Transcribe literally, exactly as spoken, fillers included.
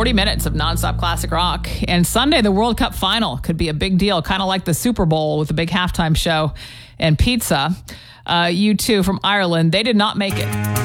forty minutes of nonstop classic rock. And Sunday, the World Cup final could be a big deal, kind of like the Super Bowl with a big halftime show and pizza. Uh, U two from Ireland, they did not make it.